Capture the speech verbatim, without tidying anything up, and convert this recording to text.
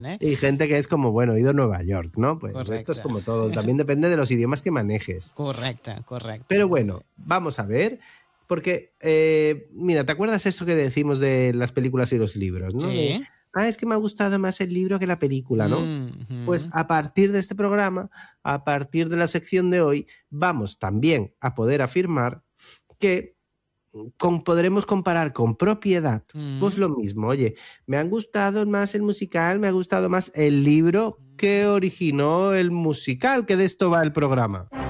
¿eh? Y gente que es como, bueno, he ido a Nueva York, ¿no? Pues Correcte. esto es como todo, también depende de los idiomas que manejes. Correcte, correcte. Pero bueno, vamos a ver, porque, eh, mira, ¿te acuerdas esto que decimos de las películas y los libros, ¿no? De, Sí. ah, es que me ha gustado más el libro que la película, ¿no? Mm-hmm. Pues a partir de este programa, a partir de la sección de hoy, vamos también a poder afirmar que con, podremos comparar con propiedad, Mm. pues lo mismo, oye, me han gustado más el musical, me ha gustado más el libro que originó el musical, que de esto va el programa.